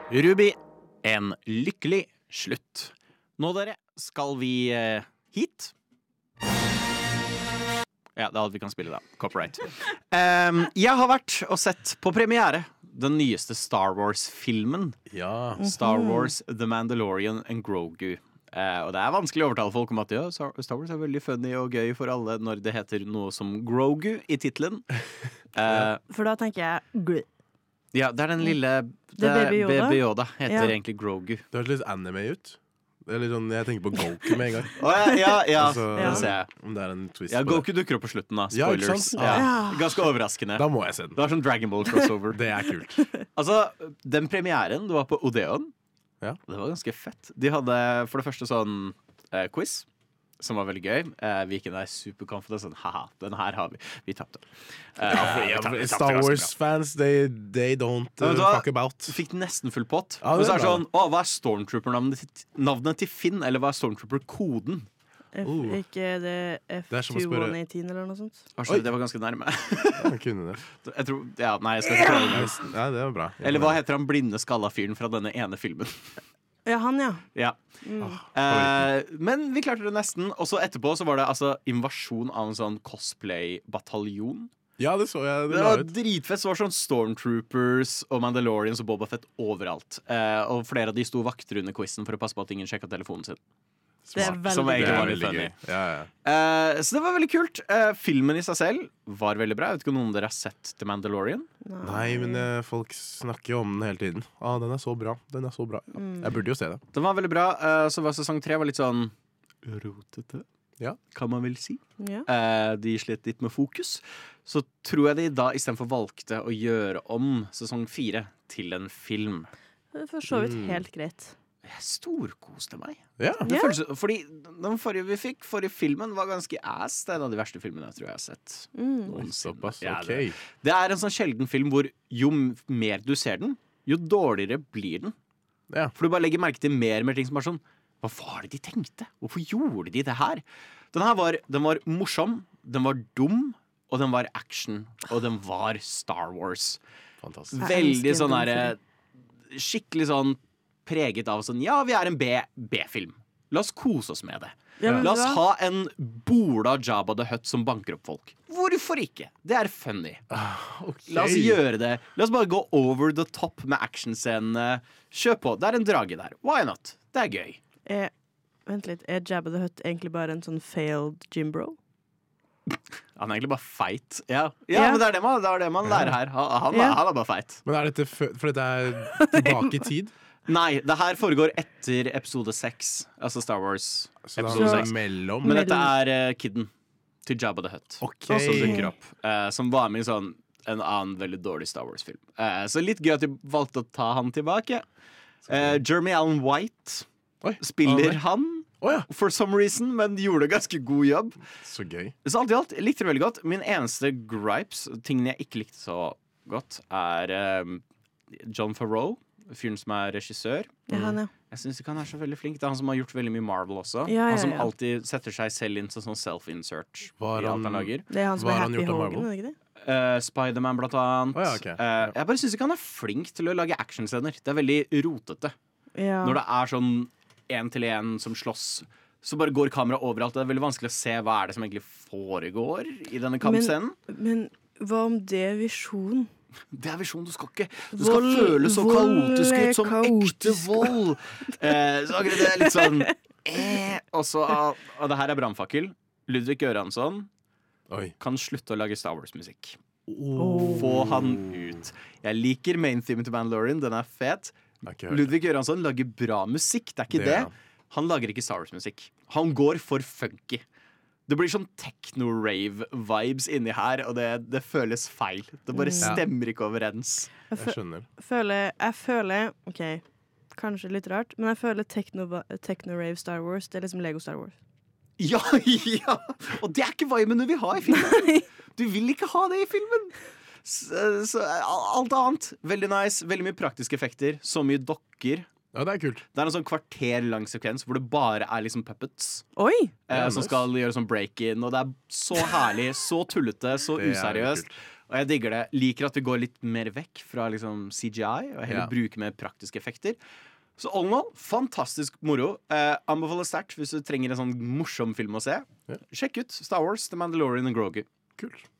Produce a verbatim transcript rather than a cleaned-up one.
Ruby, en lykkelig slutt. Nå, dere, skal vi eh, hit. Ja, det er alt vi kan spille, da. Copyright. Um, jeg har vært og sett på premiere den nyeste Star Wars-filmen. Ja. Star Wars, The Mandalorian and Grogu. Uh, og det er vanskelig å overtale folk om at ja, Star Wars er veldig funny og gøy for alle når det heter noe som Grogu i titlen. Uh, For da tenker jeg Gru. ja, det er den lille Det er Baby Yoda. Baby Yoda heter Ja. egentlig Grogu. Det høres litt anime ut. Det er litt sånn, jeg tenker på Goku med en gang. Å, ja, ja, ja. Altså, det ser jeg. Om det er en twist Ja, på Goku dukker opp på slutten, da. Ja, ikke Spoilers. sant? Ja, Ja. Ganske overraskende. det. Da må jeg se Det den. var sånn Dragon Ball crossover. Det er kult. Altså, den premieren, det var på Odeon. Ja. Det var ganske fett. De hadde for det første sånn eh, quiz, som var veldig gøy. Eh, vi gikk inn der superconfident, sånn haha, den her har vi. Vi tapte. Eh, vi tapte- vi tapte Star ganske bra. Wars-fans, they, they don't Ja, uh, vet du hva? fuck about. Fikk nesten full pott. Ja, Og det så er er det bra. sånn, å, hva er Stormtrooper-navnet til, navnet til Finn, eller hva er Stormtrooper-koden? F, Oh. Ikke det F Det er som å spørre- to one eighteen eller noe sånt? Å, sorry, det var ganske nærme. Ja, jeg kunne det. Jeg tror, ja, nei, jeg skal ikke prøve det. Ja, det var bra. Eller hva heter han blinde skalla fyren fra denne ene filmen? Ja, han, ja. Ja. Mm. Eh, men vi klarte det nesten. Og så etterpå så var det altså invasjon av en sånn cosplay-bataljon. Ja, det så jeg. Det Det la var ut. dritfett. Så var det sånn Stormtroopers og Mandalorians og Boba Fett overalt. Eh, og flere av de sto vakter under quizen for å passe på at ingen sjekka telefonen sin. Det er Smart. Som veldig Det egentlig er var litt veldig funny. gøy. Ja, ja. Eh, så det var veldig kult. Eh, filmen i seg selv var veldig bra. Jeg vet ikke om noen av dere har sett The Mandalorian? Nei, men eh, folk snakker jo om den hele tiden. Ah, den er så bra. Den er så bra. Ja. Mm. Jeg burde jo se det. Den var veldig bra. Eh, så var sesong tre var litt sånn rotete, Ja. kan man vel si. Ja. Eh, de slet litt med fokus. Så tror jeg de da istedenfor valgte å gjøre om sesong fire til en film. Det er for så vidt Mm. helt greit. Jeg storkoste meg. Ja. Det Ja. føles, fordi den forrige vi fikk, forrige filmen, var ganske ass. Det er en av de verste filmene jeg tror jeg har sett. Mm. Oi, såpass. Ja, OK. det, det er en sånn sjelden film hvor jo m- mer du ser den, jo dårligere blir den. Ja. For du bare legger merke til mer og mer ting som er sånn hva var det de tenkte? Hvorfor gjorde de det her? Den her var, den var morsom, den var dum, og den var action. Og den var Star Wars. Fantastisk. Jeg Veldig elsker sånn dum derre skikkelig sånn preget av sånn ja, vi er en B- B-film. La oss kose oss med det. Ja, men La oss vet du hva? ha en bola Jabba the Hutt som banker opp folk. Hvorfor ikke? Det er funny. Ok. La oss gjøre det. La oss bare gå over the top med actionscenene. Kjør på. Det er en drage der. Why not? Det er gøy. Er, vent litt, er Jabba the Hutt egentlig bare en sånn failed gymbro? Han er egentlig bare feit. Ja, ja, Ja. men det er det man, det er det man lærer her. Han, han, Ja. han er bare feit. Men er dette fø- For dette er tilbake i tid? Nei, det her foregår etter episode seks. Altså Star Wars. Så da Episode er seks. det mellom? Men dette er uh, kidden til Jabba the Hutt. OK. Som dukker opp. eh, som var med i sånn en annen veldig dårlig Star Wars-film. Eh, så litt gøy at de valgte å ta han tilbake. Uh, Jeremy Allen White Oi, spiller ah, han. Å ja. For some reason, men gjorde ganske god jobb. Så gøy. Så alt i alt, jeg likte det veldig godt. Min eneste gripes, tingene jeg ikke likte så godt, er um, John Favreau, fyren som er regissør. Ja, han, ja. Jeg synes ikke han er så veldig flink. Det er han som har gjort veldig mye Marvel også. Ja, ja, Han som ja. alltid setter seg selv inn som sånn self-insert Var i alt han han- lager. Det er han som Hva er har han Happy gjort av Hogan, Marvel? er det ikke det? Uh, Spiderman blant annet. Å ja, ok. Eh, jeg bare syns ikke han er flink til å lage actionscener. Det er veldig rotete. Ja. Når det er sånn én til én som slåss, så bare går kameraet overalt. Det er veldig vanskelig å se hva er det som egentlig foregår i denne kampscenen. Men hva om det er visjon? Det er visjon. Du skal ikke Du skal Vold- føles så vold kaotisk er ut som ekte kaotisk. vold. Eh, så akkurat det er litt sånn eh, Og så Og det her er brannfakkel. Ludvig Göransson Oi. kan slutte å lage Star Wars-musikk. Oh. Få han ut. Jeg liker main-themen til Mandalorian. Den er fet. Jeg har ikke hørt det. Ludvig Göransson lager bra musikk. Det er ikke Det det. er han. Han lager ikke Star Wars-musikk. Han går for funky. Det blir sånn techno-rave-vibes inni her, og det, det føles feil. Det bare Mm. stemmer ikke overens. Jeg Jeg fø- skjønner. føler, jeg føler OK, kanskje litt rart, men jeg føler techno- techno-rave Star Wars, det er liksom Lego Star Wars. Ja, ja! Og det er ikke viben du vil ha i filmen. Du vil ikke ha det i filmen. Så, så alt annet. Veldig nice. Veldig mye praktiske effekter. Så mye dokker. Ja, det er kult. Det er en sånn kvarter lang sekvens hvor det bare er liksom puppets. Oi! Eh, Ja, som nice. skal gjøre sånn break-in. Og det er så herlig, så tullete, så Det er useriøst. kult. Og jeg digger det. Liker at vi går litt mer vekk fra liksom, C G I, og heller Ja. bruker mer praktiske effekter. Så all in all, fantastisk moro. Eh, anbefaler sterkt hvis du trenger en sånn morsom film å se. Ja. Sjekk ut Star Wars, The Mandalorian og Grogu. Kult.